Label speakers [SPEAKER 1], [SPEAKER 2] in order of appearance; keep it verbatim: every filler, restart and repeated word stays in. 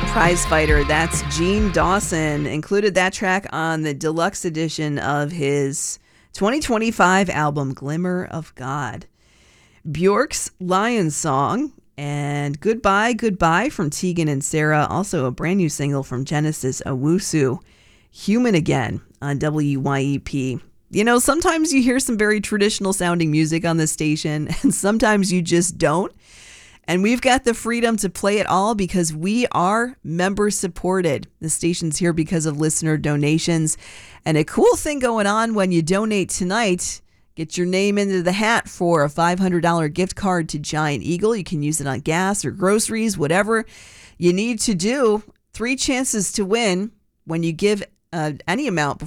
[SPEAKER 1] Prize Fighter. That's Gene Dawson. Included that track on the deluxe edition of his twenty twenty-five album, Glimmer of God. Bjork's Lion Song and Goodbye, Goodbye from Tegan and Sara. Also a brand new single from Genesis Owusu, Human Again on W Y E P. You know, sometimes you hear some very traditional sounding music on this station, and sometimes you just don't. And we've got the freedom to play it all because we are member supported. The station's here because of listener donations. And a cool thing going on when you donate tonight, get your name into the hat for a five hundred dollars gift card to Giant Eagle. You can use it on gas or groceries, whatever you need to do. Three chances to win when you give uh, any amount